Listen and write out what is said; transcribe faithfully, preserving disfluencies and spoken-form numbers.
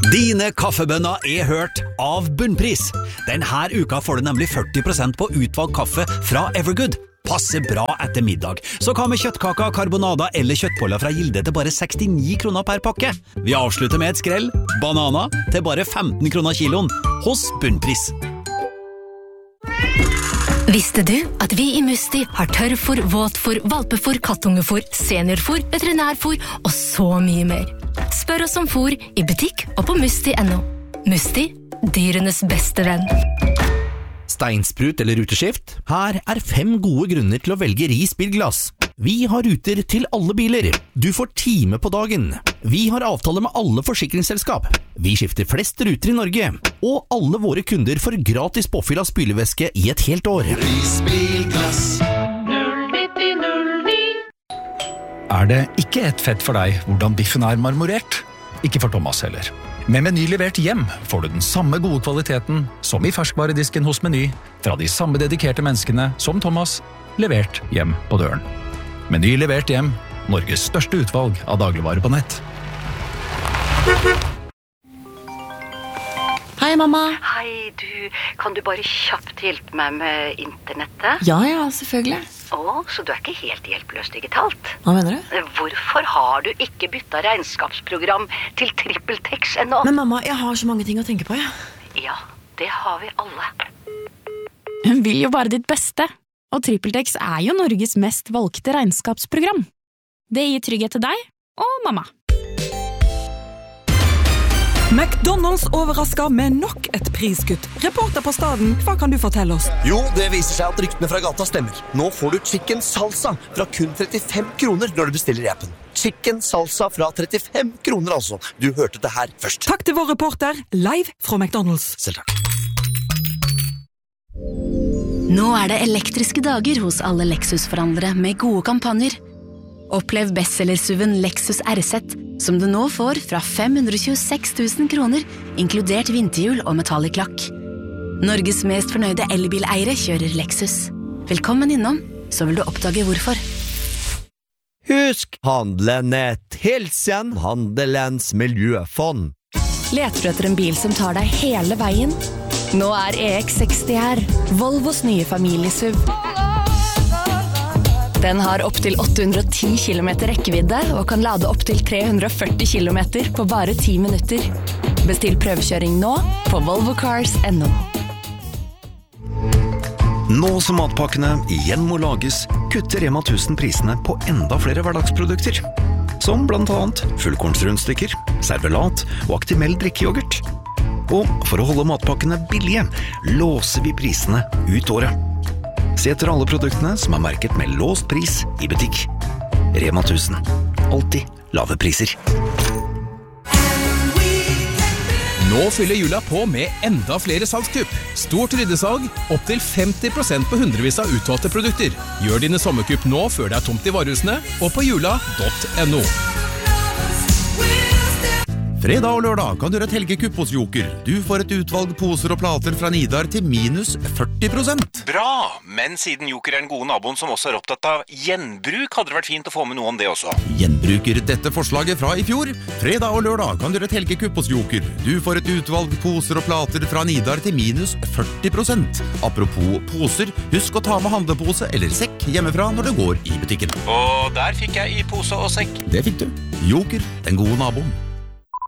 Dine kaffebønner er hørt av Bunnpris. Denne uka får du nemlig førti prosent på utvalgt kaffe fra Evergood. Passer bra etter middag. Så hva med kjøttkaker, karbonada eller kjøttboller fra Gilde til bare sekstini kroner per pakke? Vi avslutter med et skrell. Banana til bare femten kroner kiloen hos Bunnpris. Visste du at vi i Musti har tørrfôr, våtfôr, valpefôr, kattungefôr, seniorfôr, veterinærfôr og så mye mer? Spør oss om fôr i butikk og på musti punktum no. Musti, dyrenes beste venn. Steinsprut eller ruteskift? Her er fem gode grunner til å velge Ris Bilglass. Vi har ruter til alle biler. Du får time på dagen. Vi har avtale med alle forsikringsselskap. Vi skifter flest ruter i Norge. Og alle våre kunder får gratis påfyll av spylevæske i et helt år. Ris Bilglass. Er det ikke et fett for deg hvordan biffen er marmorert? Ikke for Thomas heller. Med Meny levert hjem får du den samme gode kvaliteten som i ferskvaredisken hos Meny, fra de samme dedikerte menneskene som Thomas, levert hjem på døren. Meny levert hjem, Norges største utvalg av dagligvarer på nett. Hei, mamma. Hei, du. Kan du bare kjapt hjelpe meg med internettet? Ja, ja, selvfølgelig. Å, så du er ikke helt hjelpeløs digitalt? Hva mener du? Hvorfor har du ikke byttet regnskapsprogram til TrippelTex ennå? Men mamma, jeg har så mange ting å tenke på, ja. Ja, det har vi alle. Hun vil jo bare ditt beste, og TrippelTex er jo Norges mest valgte regnskapsprogram. Det gir trygghet til deg og mamma. McDonald's overrasker med nok et priskutt. Reporter på staden, hva kan du fortelle oss? Jo, det viser seg at ryktene fra gata stemmer. Nå får du chicken salsa fra kun trettifem kroner når du bestiller i appen. Chicken salsa fra trettifem kroner altså. Du hørte det her først. Takk til vår reporter, live fra McDonald's. Selv takk. Nå er det elektriske dager hos alle Lexus-forhandlere med gode kampanjer. Opplev bestsellersuven Lexus R Z, som du nå får fra fem hundre tjueseks tusen kroner, inkludert vinterhjul og metallic lakk. Norges mest fornøyde elbileiere kjører Lexus. Velkommen innom, så vil du oppdage hvorfor. Husk, handlenett, hilsen, Handelens miljøfond. Leter du etter en bil som tar deg hele veien? Nå er E X seksti her, Volvos nye familiesuv. Den har opp til åtte hundre og ti kilometer rekkevidde og kan lade opp til tre hundre og førti kilometer på bare ti minutter. Bestill prøvekjøring nå på volvo cars punktum no. Nå som matpakkene igjen må lages, kutter Rema tusen prisene på enda flere hverdagsprodukter. Som blant annet fullkornsrundstykker, servelat og Actimel drikkeyoghurt. Og for å holde matpakkene billige, låser vi prisene ut året. Se etter alle produktene som er merket med låst pris i butikk. Rema tusen. Alltid lave priser. Nå fyller jula på med enda flere salgskupp. Stort ryddesalg, opp til femti prosent på hundrevis av utvalgte produkter. Gjør dine sommerkupp nå før det er tomt i varehusene, og på jula punktum no. Fredag og lørdag kan du gjøre et helgekupp hos Joker. Du får et utvalg poser og plater fra Nidar til minus førti prosent. Bra, men siden Joker er en god naboen som også er opptatt av gjenbruk, hadde det vært fint å få med noe om det også. Gjenbruker dette forslaget fra i fjor. Fredag og lørdag kan du gjøre et helgekupp hos Joker. Du får et utvalg poser og plater fra Nidar til minus førti prosent. Apropos poser, husk å ta med handlepose eller sekk hjemmefra når du går i butikken. Og der fikk jeg i pose og sekk. Det fikk du. Joker, den gode naboen.